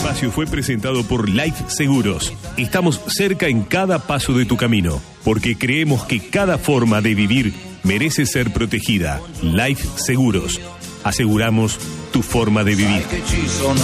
espacio fue presentado por Life Seguros. Estamos cerca en cada paso de tu camino, porque creemos que cada forma de vivir merece ser protegida. Life Seguros. Aseguramos tu forma de vivir.